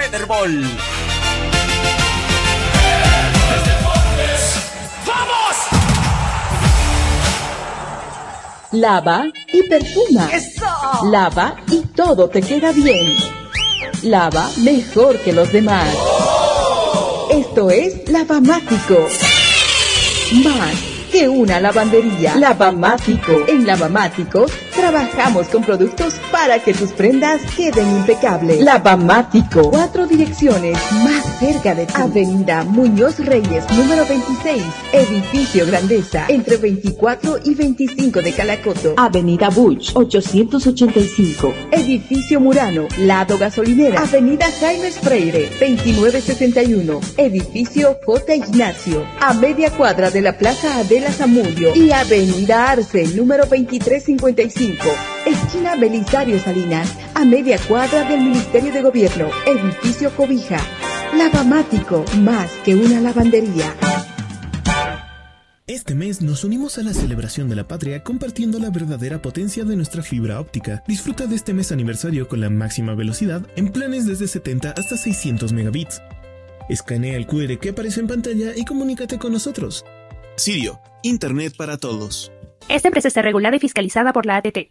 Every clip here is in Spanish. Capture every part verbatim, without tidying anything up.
Federball. Lava y perfuma. ¡Eso! Lava y todo te queda bien. Lava mejor que los demás. ¡Oh! Esto es Lavamático. Más que una lavandería. Lavamático. En Lavamático trabajamos con productos para que tus prendas queden impecables. Lavamático. Cuatro direcciones más cerca de ti. Avenida Muñoz Reyes, número veintiséis. Edificio Grandeza, entre veinticuatro y veinticinco de Calacoto. Avenida Buch, ochocientos ochenta y cinco. Edificio Murano, lado gasolinera. Avenida Jaime Freire, veintinueve sesenta y uno. Edificio J. Ignacio, a media cuadra de la Plaza Adela Zamudio. Y Avenida Arce, número veintitrés cincuenta y cinco. Esquina Belisario Salinas, a media cuadra del Ministerio de Gobierno. Edificio Cobija. Lavamático, más que una lavandería. Este mes nos unimos a la celebración de la patria compartiendo la verdadera potencia de nuestra fibra óptica. Disfruta de este mes aniversario con la máxima velocidad en planes desde setenta hasta seiscientos megabits. Escanea el cu erre que aparece en pantalla y comunícate con nosotros. Sirio, Internet para todos. Esta empresa está regulada y fiscalizada por la A T T.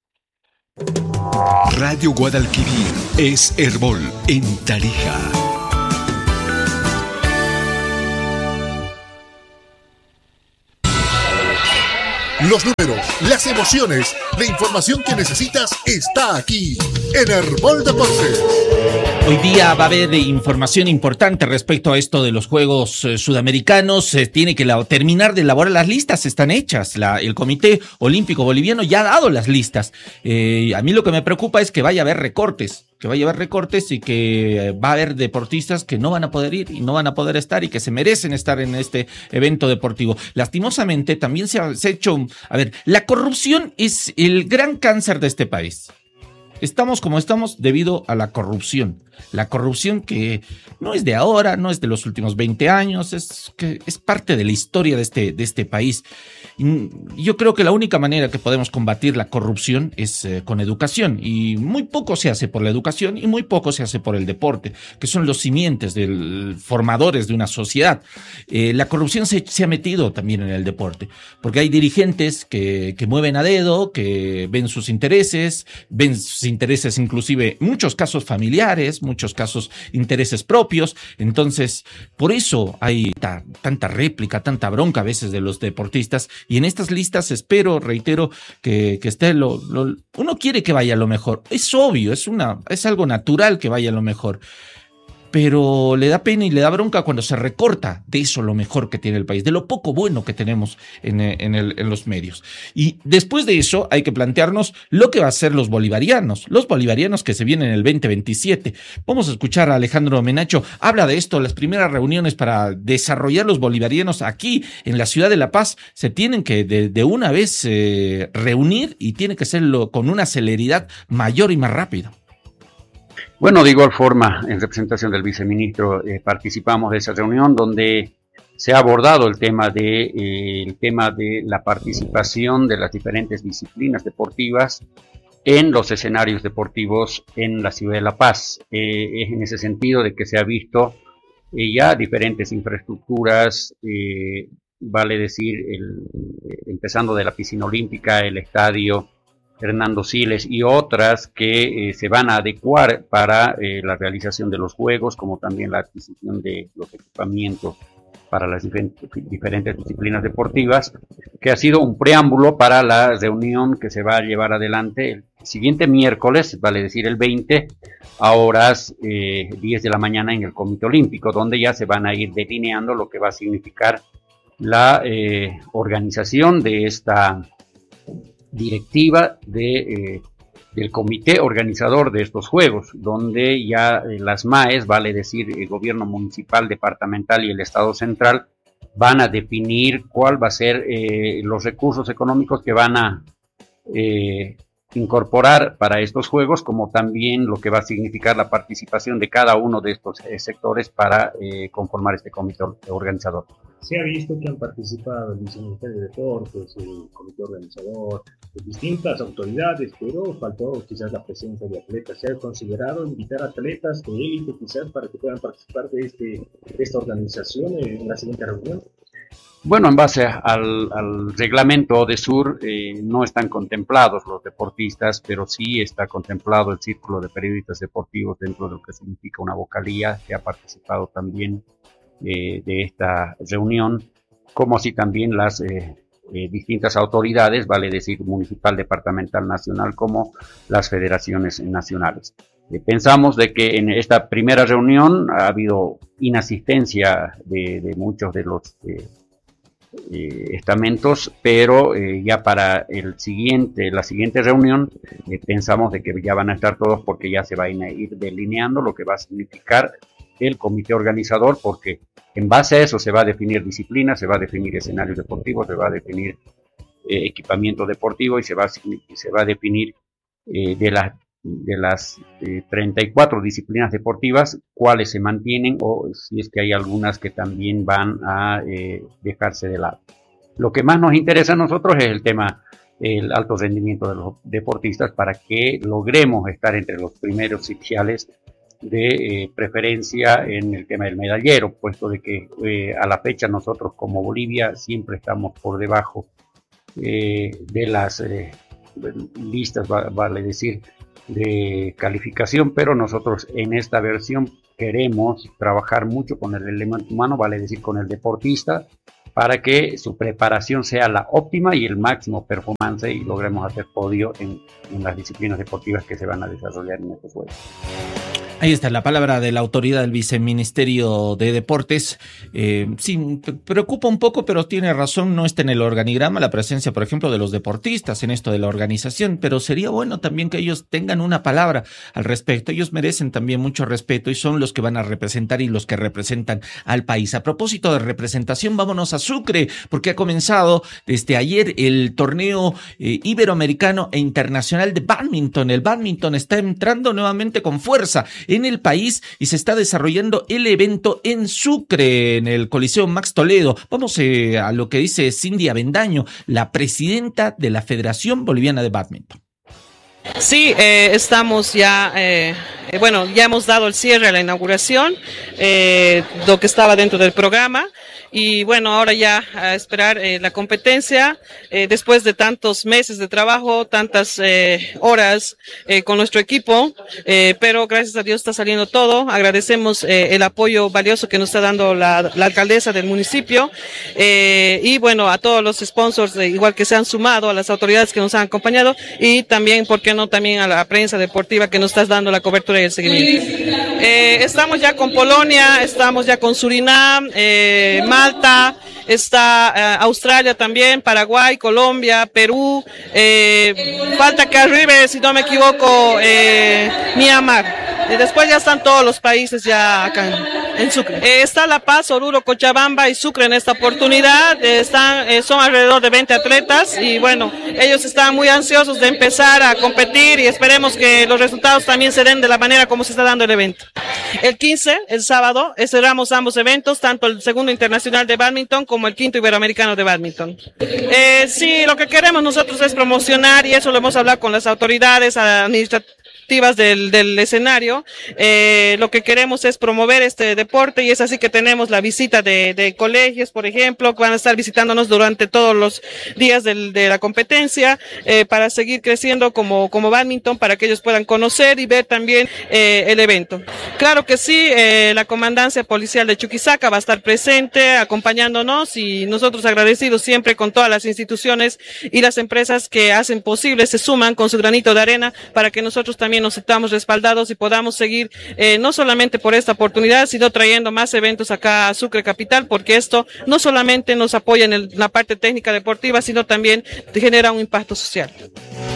Radio Guadalquivir es Herbol en Tarija. Los números, las emociones, la información que necesitas está aquí en Herbol Deportes. Hoy día va a haber información importante respecto a esto de los Juegos eh, Sudamericanos. Se eh, tiene que la, terminar de elaborar las listas, están hechas. La, el Comité Olímpico Boliviano ya ha dado las listas. Eh, a mí lo que me preocupa es que vaya a haber recortes, que vaya a haber recortes y que va a haber deportistas que no van a poder ir y no van a poder estar y que se merecen estar en este evento deportivo. Lastimosamente también se ha, se ha hecho, a ver, la corrupción es el gran cáncer de este país. Estamos como estamos debido a la corrupción. La corrupción que no es de ahora, no es de los últimos veinte años, es, que es parte de la historia de este, de este país. Y yo creo que la única manera que podemos combatir la corrupción es eh, con educación. Y muy poco se hace por la educación y muy poco se hace por el deporte, que son los simientes del formadores de una sociedad. Eh, la corrupción se, se ha metido también en el deporte, porque hay dirigentes que, que mueven a dedo, que ven sus intereses, ven sus intereses inclusive, muchos casos familiares, muchos casos intereses propios. Entonces, por eso hay ta, tanta réplica, tanta bronca a veces de los deportistas. Y en estas listas espero, reitero, que, que esté lo, lo... Uno quiere que vaya lo mejor. Es obvio, es, una, es algo natural que vaya lo mejor. Pero le da pena y le da bronca cuando se recorta de eso lo mejor que tiene el país, de lo poco bueno que tenemos en, en, el, en los medios. Y después de eso hay que plantearnos lo que va a hacer los bolivarianos, los bolivarianos que se vienen en el veinte veintisiete. Vamos a escuchar a Alejandro Menacho, habla de esto, las primeras reuniones para desarrollar los bolivarianos aquí en la ciudad de La Paz se tienen que de, de una vez eh, reunir y tiene que hacerlo con una celeridad mayor y más rápida. Bueno, de igual forma, en representación del viceministro, eh, participamos de esa reunión donde se ha abordado el tema de eh, el tema de la participación de las diferentes disciplinas deportivas en los escenarios deportivos en la ciudad de La Paz. Eh, es en ese sentido de que se ha visto eh, ya diferentes infraestructuras, eh, vale decir, el, eh, empezando de la piscina olímpica, el estadio Hernando Siles y otras que eh, se van a adecuar para eh, la realización de los juegos, como también la adquisición de los equipamientos para las diferentes, diferentes disciplinas deportivas, que ha sido un preámbulo para la reunión que se va a llevar adelante el siguiente miércoles, vale decir el veinte, a horas eh, diez de la mañana en el Comité Olímpico, donde ya se van a ir delineando lo que va a significar la eh, organización de esta directiva de, eh, del comité organizador de estos juegos, donde ya eh, las M A E S, vale decir el gobierno municipal, departamental y el Estado central, van a definir cuál va a ser eh, los recursos económicos que van a eh, incorporar para estos juegos, como también lo que va a significar la participación de cada uno de estos eh, sectores para eh, conformar este comité organizador. Se ha visto que han participado el Viceministerio de Deportes, el comité organizador, distintas autoridades, pero faltó quizás la presencia de atletas. ¿Se ha considerado invitar atletas de élite quizás para que puedan participar de, este, de esta organización en la siguiente reunión? Bueno, en base al, al reglamento de Sur eh, no están contemplados los deportistas, pero sí está contemplado el círculo de periodistas deportivos dentro de lo que significa una vocalía, que ha participado también eh, de esta reunión, como así también las eh, eh, distintas autoridades, vale decir municipal, departamental, nacional, como las federaciones nacionales. Eh, pensamos de que en esta primera reunión ha habido inasistencia de, de muchos de los eh, Eh, estamentos, pero eh, ya para el siguiente, la siguiente reunión eh, pensamos de que ya van a estar todos, porque ya se van a ir delineando lo que va a significar el comité organizador, porque en base a eso se va a definir disciplina, se va a definir escenarios deportivos, se va a definir eh, equipamiento deportivo y se va a, se va a definir eh, de las de las eh, treinta y cuatro disciplinas deportivas, cuáles se mantienen o si es que hay algunas que también van a eh, dejarse de lado. Lo que más nos interesa a nosotros es el tema el alto rendimiento de los deportistas, para que logremos estar entre los primeros oficiales de eh, preferencia en el tema del medallero, puesto de que eh, a la fecha nosotros como Bolivia siempre estamos por debajo eh, de las eh, listas, vale decir, de calificación, pero nosotros en esta versión queremos trabajar mucho con el elemento humano, vale decir con el deportista, para que su preparación sea la óptima y el máximo performance y logremos hacer podio en, en las disciplinas deportivas que se van a desarrollar en estos juegos. Ahí está la palabra de la autoridad del Viceministerio de Deportes. Eh, sí, preocupa un poco, pero tiene razón, no está en el organigrama la presencia, por ejemplo, de los deportistas en esto de la organización, pero sería bueno también que ellos tengan una palabra al respecto. Ellos merecen también mucho respeto y son los que van a representar y los que representan al país. A propósito de representación, vámonos a Sucre, porque ha comenzado desde ayer el torneo eh, iberoamericano e internacional de bádminton. El bádminton está entrando nuevamente con fuerza en el país y se está desarrollando el evento en Sucre, en el Coliseo Max Toledo. Vamos eh, a lo que dice Cindy Avendaño, la presidenta de la Federación Boliviana de Bádminton. Sí, eh, estamos ya, eh, eh, bueno, ya hemos dado el cierre a la inauguración, eh, lo que estaba dentro del programa. Y bueno, ahora ya a esperar eh, la competencia, eh, después de tantos meses de trabajo, tantas eh, horas eh, con nuestro equipo, eh, pero gracias a Dios está saliendo todo. Agradecemos eh, el apoyo valioso que nos está dando la, la alcaldesa del municipio eh, y bueno, a todos los sponsors, eh, igual que se han sumado, a las autoridades que nos han acompañado y también, ¿por qué no?, también a la prensa deportiva que nos está dando la cobertura y el seguimiento. Eh, estamos ya con Polonia, estamos ya con Surinam, eh, Malta, está eh, Australia también, Paraguay, Colombia, Perú, eh, falta que arribe, si no me equivoco, eh, Myanmar. Y después ya están todos los países ya acá en, en Sucre. Eh, está La Paz, Oruro, Cochabamba y Sucre en esta oportunidad. Eh, están, eh, son alrededor de veinte atletas y bueno, ellos están muy ansiosos de empezar a competir y esperemos que los resultados también se den de la manera como se está dando el evento. El quince, el sábado, cerramos ambos eventos, tanto el segundo internacional de bádminton como el quinto iberoamericano de bádminton. Eh, sí, lo que queremos nosotros es promocionar, y eso lo hemos hablado con las autoridades administrativas Del, del escenario. Eh, lo que queremos es promover este deporte y es así que tenemos la visita de, de colegios, por ejemplo, que van a estar visitándonos durante todos los días del, de la competencia eh, para seguir creciendo como, como bádminton, para que ellos puedan conocer y ver también eh, el evento. Claro que sí, eh, la comandancia policial de Chuquisaca va a estar presente acompañándonos y nosotros agradecidos siempre con todas las instituciones y las empresas que hacen posible, se suman con su granito de arena para que nosotros también nos estamos respaldados y podamos seguir eh, no solamente por esta oportunidad, sino trayendo más eventos acá a Sucre Capital, porque esto no solamente nos apoya en, el, en la parte técnica deportiva, sino también genera un impacto social.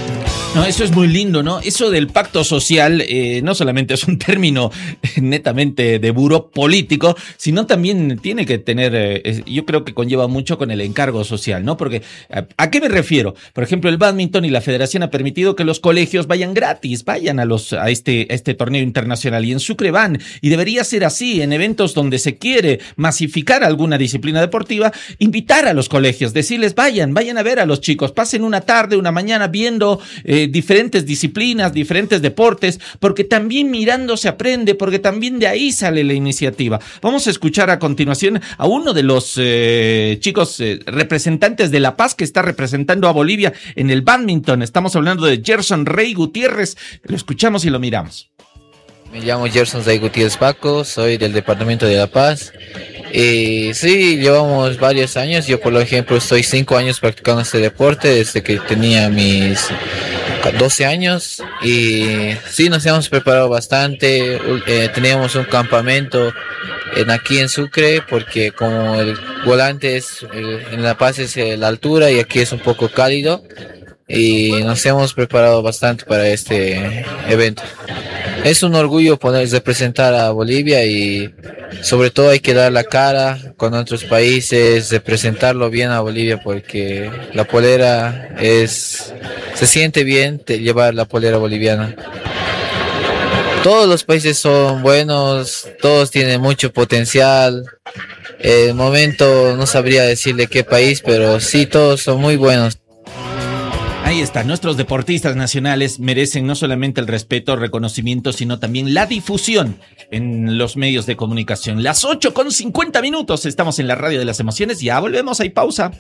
No, eso es muy lindo, ¿no? Eso del pacto social eh, no solamente es un término netamente de buró político, sino también tiene que tener, eh, yo creo que conlleva mucho con el encargo social, ¿no? Porque, ¿a qué me refiero? Por ejemplo, el bádminton y la federación ha permitido que los colegios vayan gratis, vayan a los a este, a este torneo internacional, y en Sucre van, y debería ser así, en eventos donde se quiere masificar alguna disciplina deportiva, invitar a los colegios, decirles, vayan, vayan a ver a los chicos, pasen una tarde, una mañana viendo eh, diferentes disciplinas, diferentes deportes, porque también mirando se aprende, porque también de ahí sale la iniciativa. Vamos a escuchar a continuación a uno de los eh, chicos eh, representantes de La Paz que está representando a Bolivia en el bádminton. Estamos hablando de Gerson Rey Gutiérrez. Lo escuchamos y lo miramos. Me llamo Gerson Rey Gutiérrez Paco, soy del departamento de La Paz. Eh, sí, llevamos varios años. Yo, por ejemplo, estoy cinco años practicando este deporte desde que tenía mis doce años, y sí, nos hemos preparado bastante. Eh, teníamos un campamento en, aquí en Sucre, porque como el volante es, el, en La Paz es la altura y aquí es un poco cálido, y nos hemos preparado bastante para este evento. Es un orgullo poder representar a Bolivia, y sobre todo hay que dar la cara con otros países, representarlo bien a Bolivia, porque la polera es, se siente bien llevar la polera boliviana. Todos los países son buenos, todos tienen mucho potencial. El momento no sabría decirle qué país, pero sí, todos son muy buenos. Ahí está, nuestros deportistas nacionales merecen no solamente el respeto, reconocimiento, sino también la difusión en los medios de comunicación. Las ocho con cincuenta minutos, estamos en la radio de las emociones, ya volvemos, hay pausa.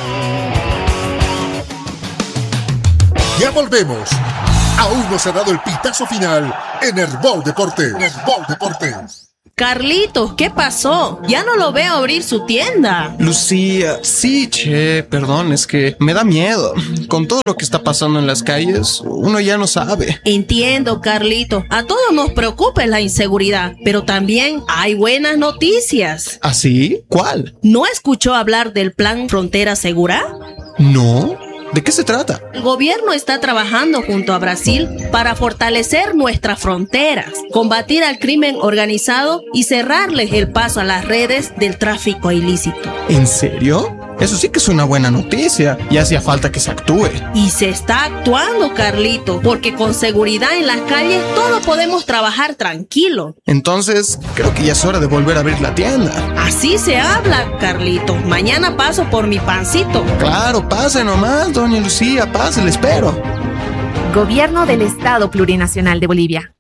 Ya volvemos. Aún no se ha dado el pitazo final en Herbol Deportes. Herbol Deportes. Carlitos, ¿qué pasó? Ya no lo veo abrir su tienda. Lucía, sí, che, perdón, es que me da miedo. Con todo lo que está pasando en las calles, uno ya no sabe. Entiendo, Carlitos. A todos nos preocupa la inseguridad, pero también hay buenas noticias. ¿Ah, sí? ¿Cuál? ¿No escuchó hablar del Plan Frontera Segura? No. ¿De qué se trata? El gobierno está trabajando junto a Brasil para fortalecer nuestras fronteras, combatir al crimen organizado y cerrarles el paso a las redes del tráfico ilícito. ¿En serio? Eso sí que es una buena noticia, y hacía falta que se actúe. Y se está actuando, Carlito, porque con seguridad en las calles todos podemos trabajar tranquilo. Entonces, creo que ya es hora de volver a abrir la tienda. Así se habla, Carlito. Mañana paso por mi pancito. Claro, pase nomás, doña Lucía, pase, le espero. Gobierno del Estado Plurinacional de Bolivia.